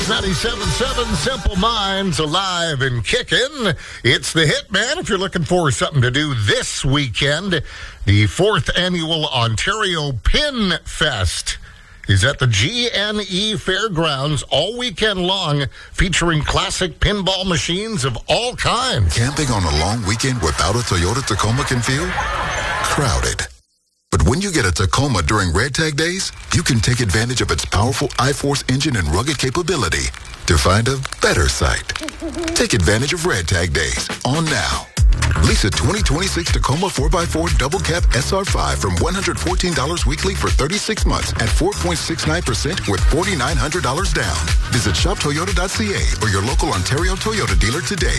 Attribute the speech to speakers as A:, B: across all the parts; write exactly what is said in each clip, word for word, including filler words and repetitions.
A: Mix ninety-seven point seven, Simple Minds, alive and kicking. It's the Hitman. If you're looking for something to do this weekend, the fourth annual Ontario Pin Fest is at the G N E Fairgrounds all weekend long, featuring classic pinball machines of all kinds.
B: Camping on a long weekend without a Toyota Tacoma can feel crowded. But when you get a Tacoma during Red Tag Days, you can take advantage of its powerful I-Force engine and rugged capability to find a better site. Take advantage of Red Tag Days on now. Lease a twenty twenty-six Tacoma four by four Double Cab S R five from one hundred fourteen dollars weekly for thirty-six months at four point six nine percent with four thousand nine hundred dollars down. Visit shop toyota dot c a or your local Ontario Toyota dealer today.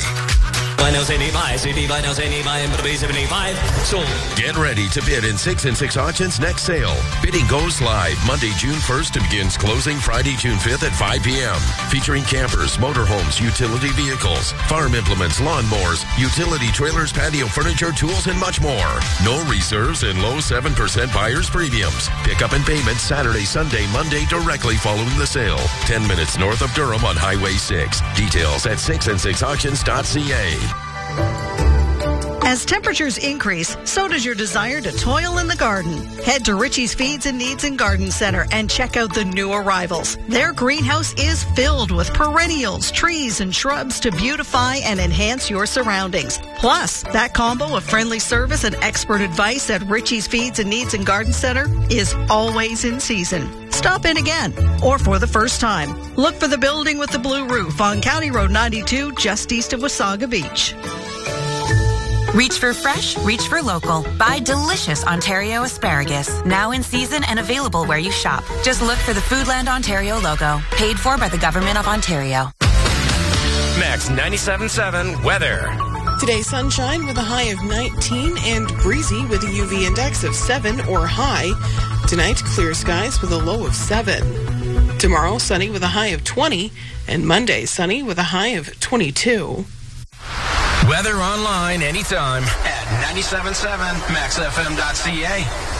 C: Get ready to bid in six and six Auctions next sale. Bidding goes live Monday, June first and begins closing Friday, June fifth at five p.m. Featuring campers, motorhomes, utility vehicles, farm implements, lawnmowers, utility trailers, patio furniture, tools, and much more. No reserves and low seven percent buyer's premiums. Pickup and payment Saturday, Sunday, Monday directly following the sale. ten minutes north of Durham on Highway six. Details at six and six auctions dot c a.
D: As temperatures increase, so does your desire to toil in the garden. Head to Richie's Feeds and Needs and Garden Center and check out the new arrivals. Their greenhouse is filled with perennials, trees, and shrubs to beautify and enhance your surroundings. Plus, that combo of friendly service and expert advice at Richie's Feeds and Needs and Garden Center is always in season. Stop in again, or for the first time. Look for the building with the blue roof on County Road ninety-two, just east of Wasaga Beach.
E: Reach for fresh, reach for local. Buy delicious Ontario asparagus. Now in season and available where you shop. Just look for the Foodland Ontario logo. Paid for by the Government of Ontario.
F: Max ninety-seven point seven weather.
G: Today, sunshine with a high of nineteen and breezy with a U V index of seven or high. Tonight, clear skies with a low of seven. Tomorrow, sunny with a high of twenty. And Monday, sunny with a high of twenty-two.
F: Weather online anytime at ninety-seven point seven max f m dot c a.